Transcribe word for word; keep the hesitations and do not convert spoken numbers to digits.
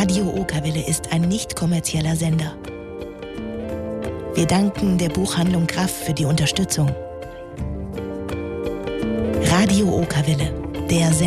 Radio Okerwelle ist ein nicht kommerzieller Sender. Wir danken der Buchhandlung Graff für die Unterstützung. Radio Okerwelle, der Sender.